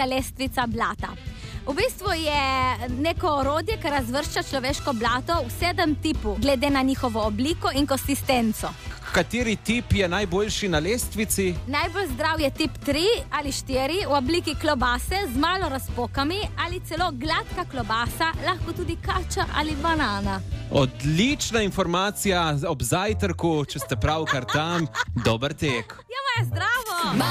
kilometrska lestvica blata. V bistvu je neko orodje, ki razvršča človeško blato v 7 tipov, glede na njihovo obliko in konsistenco. Kateri tip je najboljši na lestvici? Najbolj zdrav je tip 3 ali 4 v obliki klobase z malo razpokami ali celo gladka klobasa, lahko tudi kača ali banana. Odlična informacija ob zajtrku, če ste pravkar tam. Dober tek. Ja, zdravo!